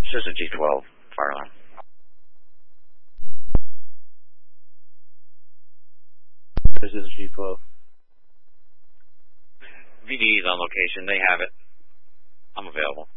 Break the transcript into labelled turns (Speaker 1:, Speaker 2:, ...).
Speaker 1: This is a G12 fire alarm.
Speaker 2: This is a G12.
Speaker 1: VD is on location. They have it. I'm available.